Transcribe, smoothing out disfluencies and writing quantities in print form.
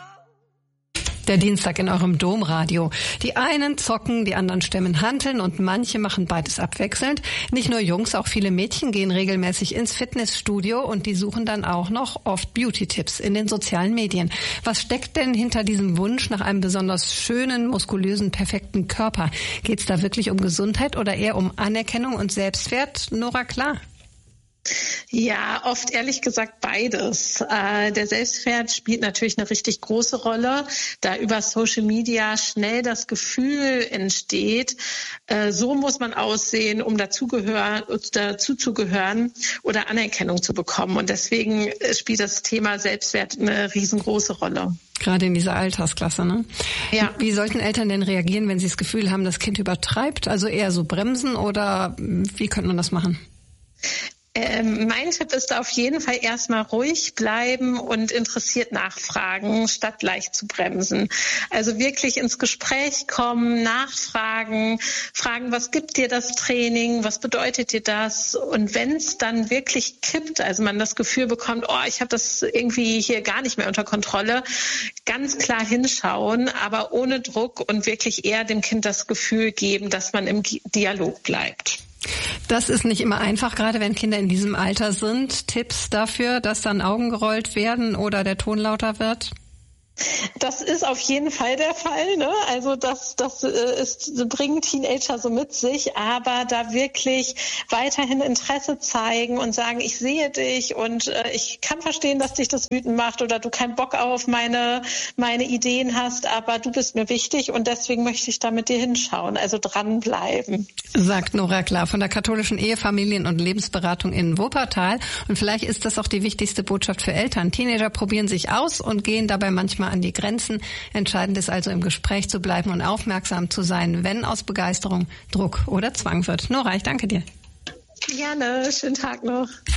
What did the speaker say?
Der Dienstag in eurem Domradio. Die einen zocken, die anderen stemmen Hanteln und manche machen beides abwechselnd. Nicht nur Jungs, auch viele Mädchen gehen regelmäßig ins Fitnessstudio und die suchen dann auch noch oft Beauty-Tipps in den sozialen Medien. Was steckt denn hinter diesem Wunsch nach einem besonders schönen, muskulösen, perfekten Körper? Geht's da wirklich um Gesundheit oder eher um Anerkennung und Selbstwert? Nora Klar. Ja, oft ehrlich gesagt beides. Der Selbstwert spielt natürlich eine richtig große Rolle, da über Social Media schnell das Gefühl entsteht, so muss man aussehen, um dazu zu gehören oder Anerkennung zu bekommen. Und deswegen spielt das Thema Selbstwert eine riesengroße Rolle. Gerade in dieser Altersklasse, ne? Ja. Wie sollten Eltern denn reagieren, wenn sie das Gefühl haben, das Kind übertreibt? Also eher so bremsen oder wie könnte man das machen? Mein Tipp ist auf jeden Fall erstmal ruhig bleiben und interessiert nachfragen, statt gleich zu bremsen. Also wirklich ins Gespräch kommen, nachfragen, fragen, was gibt dir das Training, was bedeutet dir das? Und wenn es dann wirklich kippt, also man das Gefühl bekommt, ich habe das irgendwie hier gar nicht mehr unter Kontrolle, ganz klar hinschauen, aber ohne Druck und wirklich eher dem Kind das Gefühl geben, dass man im Dialog bleibt. Das ist nicht immer einfach, gerade wenn Kinder in diesem Alter sind. Tipps dafür, dass dann Augen gerollt werden oder der Ton lauter wird? Das ist auf jeden Fall der Fall, ne? Also das bringen Teenager so mit sich, aber da wirklich weiterhin Interesse zeigen und sagen, ich sehe dich und ich kann verstehen, dass dich das wütend macht oder du keinen Bock auf meine Ideen hast, aber du bist mir wichtig und deswegen möchte ich da mit dir hinschauen, also dranbleiben. Sagt Nora Klar von der katholischen Ehefamilien- und Lebensberatung in Wuppertal. Und vielleicht ist das auch die wichtigste Botschaft für Eltern. Teenager probieren sich aus und gehen dabei manchmal an die Grenzen. Entscheidend ist also, im Gespräch zu bleiben und aufmerksam zu sein, wenn aus Begeisterung Druck oder Zwang wird. Nora, ich danke dir. Gerne, schönen Tag noch.